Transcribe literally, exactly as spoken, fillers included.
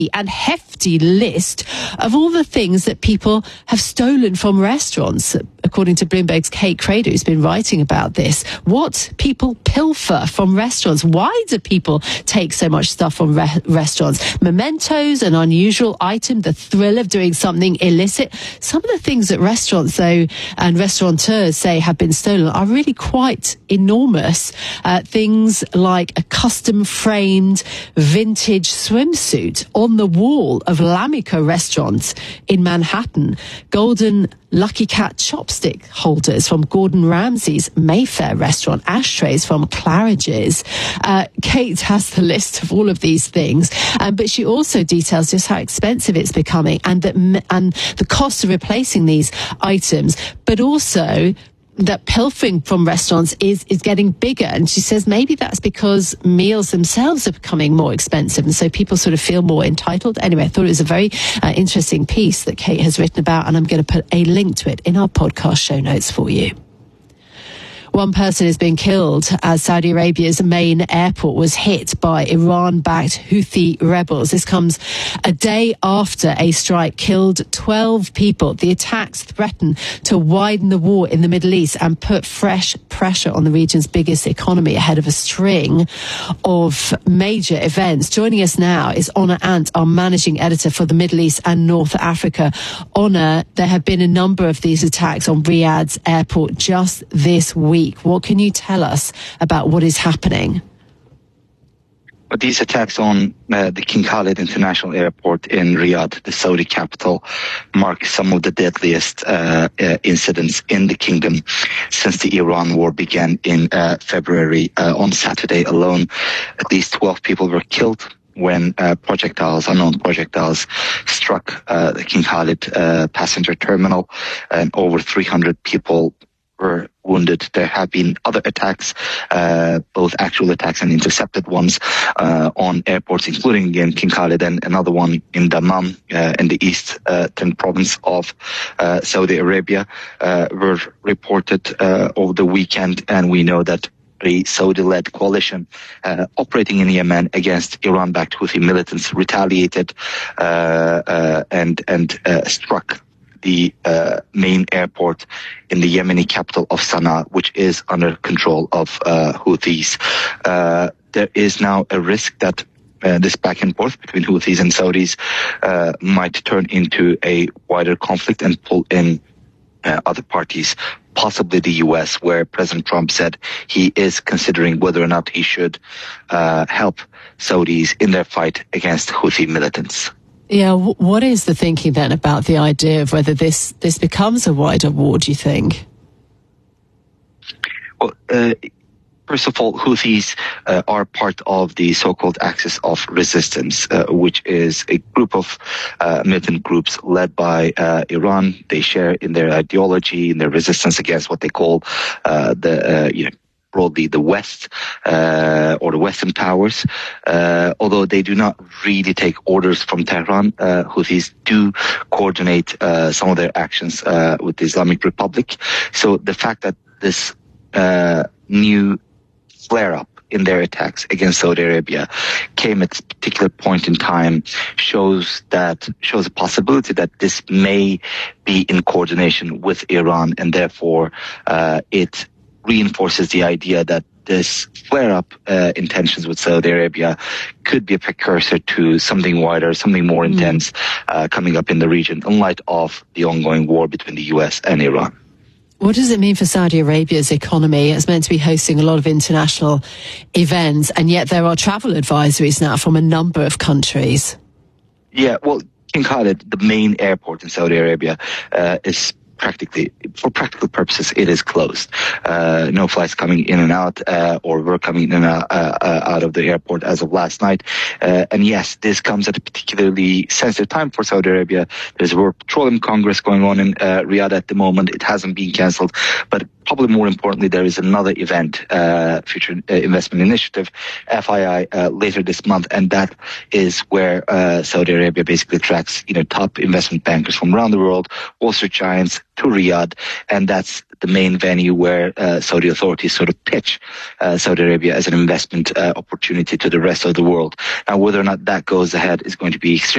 and hefty list of all the things that people have stolen from restaurants, according to Bloomberg's Kate Crader, who's been writing about this. What people pilfer from restaurants? Why do people take so much stuff from re- restaurants? Mementos, an unusual item, the thrill of doing something illicit. Some of the things that restaurants, though, and restaurateurs say have been stolen are really quite enormous. Uh, things like a custom-framed vintage swimsuit on the wall of L'Amico restaurants in Manhattan, golden Lucky Cat chopstick holders from Gordon Ramsay's Mayfair restaurant, ashtrays from Claridge's. Uh, Kate has the list of all of these things, um, but she also details just how expensive it's becoming and that and the cost of replacing these items, but also that pilfering from restaurants is, is getting bigger. And she says maybe that's because meals themselves are becoming more expensive, and so people sort of feel more entitled. Anyway, I thought it was a very uh, interesting piece that Kate has written about, and I'm going to put a link to it in our podcast show notes for you. One person has been killed as Saudi Arabia's main airport was hit by Iran-backed Houthi rebels. This comes a day after a strike killed twelve people. The attacks threaten to widen the war in the Middle East and put fresh pressure on the region's biggest economy ahead of a string of major events. Joining us now is Honor Ant, our managing editor for the Middle East and North Africa. Honor, there have been a number of these attacks on Riyadh's airport just this week. What can you tell us about what is happening? But these attacks on uh, the King Khalid International Airport in Riyadh, the Saudi capital, mark some of the deadliest uh, uh, incidents in the kingdom since the Iran war began in uh, February. Uh, on Saturday alone, at least twelve people were killed when uh, projectiles, unknown projectiles, struck uh, the King Khalid uh, passenger terminal, and over three hundred people were wounded. There have been other attacks, uh, both actual attacks and intercepted ones, uh, on airports, including again King Khalid, and another one in Dammam, uh, in the eastern province of uh, Saudi Arabia, uh, were reported uh, over the weekend. And we know that a Saudi-led coalition uh, operating in Yemen against Iran-backed Houthi militants retaliated uh, uh, and and uh, struck the uh, main airport in the Yemeni capital of Sana'a, which is under control of uh, Houthis. Uh, there is now a risk that uh, this back and forth between Houthis and Saudis uh, might turn into a wider conflict and pull in uh, other parties, possibly the U S, where President Trump said he is considering whether or not he should uh, help Saudis in their fight against Houthi militants. Yeah, what is the thinking then about the idea of whether this, this becomes a wider war, do you think? Well, uh, first of all, Houthis uh, are part of the so-called Axis of Resistance, uh, which is a group of uh, militant groups led by uh, Iran. They share in their ideology, in their resistance against what they call uh, the, uh, you know, broadly the West uh, or the Western powers, uh, although they do not really take orders from Tehran. Uh, Houthis do coordinate uh, some of their actions uh, with the Islamic Republic. So the fact that this uh, new flare-up in their attacks against Saudi Arabia came at a particular point in time shows that shows a possibility that this may be in coordination with Iran, and therefore uh, it reinforces the idea that this flare-up uh, intentions with Saudi Arabia could be a precursor to something wider, something more mm. intense uh, coming up in the region in light of the ongoing war between the U S and Iran. What does it mean for Saudi Arabia's economy? It's meant to be hosting a lot of international events, and yet there are travel advisories now from a number of countries. Yeah, well, King Khalid, the main airport in Saudi Arabia, uh, is practically, for practical purposes, it is closed. Uh, no flights coming in and out, uh, or were coming in and out, uh, uh, out of the airport as of last night. Uh, and yes, this comes at a particularly sensitive time for Saudi Arabia. There's a World Petroleum Congress going on in uh, Riyadh at the moment. It hasn't been cancelled, but probably more importantly, there is another event, uh, Future uh, Investment Initiative, F I I, uh, later this month, and that is where uh, Saudi Arabia basically attracts, you know, top investment bankers from around the world, Wall Street giants, to Riyadh, and that's the main venue where uh, Saudi authorities sort of pitch uh, Saudi Arabia as an investment uh, opportunity to the rest of the world. Now, whether or not that goes ahead is going to be extremely